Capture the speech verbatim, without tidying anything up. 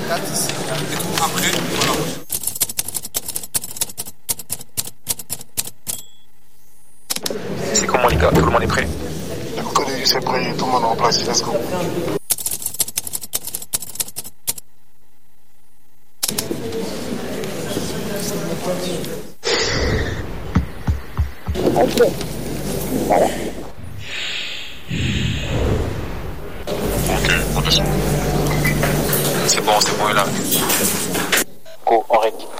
quatre, cinq. Et tout après, voilà. C'est comment les gars? Tout le monde est prêt? Le collègue c'est prêt, tout le monde est en place, let's go. Ok. Voilà. Ok, on descend. C'est bon, c'est bon, il est là. Go, on règle.